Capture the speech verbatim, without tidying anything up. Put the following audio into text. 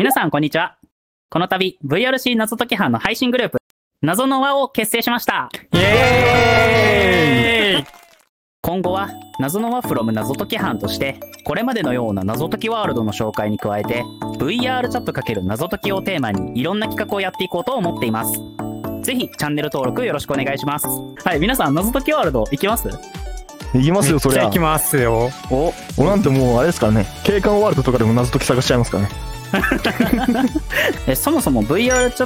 皆さんこんにちは。この度 ブイアールシー 謎解き班の配信グループ謎の輪を結成しました。イエーイ。今後は謎の輪 from 謎解き班としてこれまでのような謎解きワールドの紹介に加えて ブイアール チャット×謎解きをテーマにいろんな企画をやっていこうと思っています。ぜひチャンネル登録よろしくお願いします。はい、皆さん謎解きワールド行きます？ 行きますよ、そりゃ。 行きますよ。 お、 俺なんてもうあれですからね、景観ワールドとかでも謎解き探しちゃいますからね。 えそもそも ブイアール チャット